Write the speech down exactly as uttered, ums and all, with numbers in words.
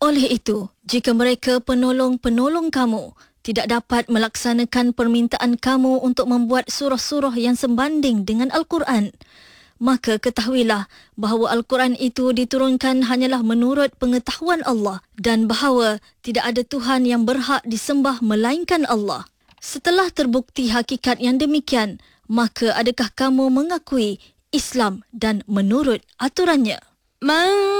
Oleh itu, jika mereka penolong-penolong kamu tidak dapat melaksanakan permintaan kamu untuk membuat surah-surah yang sebanding dengan Al-Quran, maka ketahuilah bahawa Al-Quran itu diturunkan hanyalah menurut pengetahuan Allah dan bahawa tidak ada Tuhan yang berhak disembah melainkan Allah. Setelah terbukti hakikat yang demikian, maka adakah kamu mengakui Islam dan menurut aturannya? Man